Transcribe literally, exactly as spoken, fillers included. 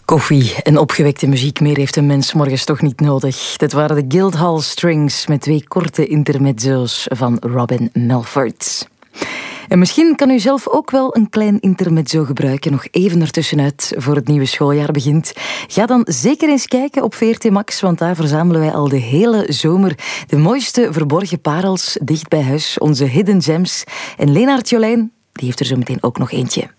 Koffie en opgewekte muziek, meer heeft een mens morgens toch niet nodig. Dit waren de Guildhall Strings met twee korte intermezzo's van Robin Melford. En misschien kan u zelf ook wel een klein intermezzo gebruiken, nog even ertussenuit voor het nieuwe schooljaar begint. Ga dan zeker eens kijken op V R T Max, want daar verzamelen wij al de hele zomer de mooiste verborgen parels dicht bij huis, onze hidden gems. En Leenaert Jolijn, die heeft er zo meteen ook nog eentje.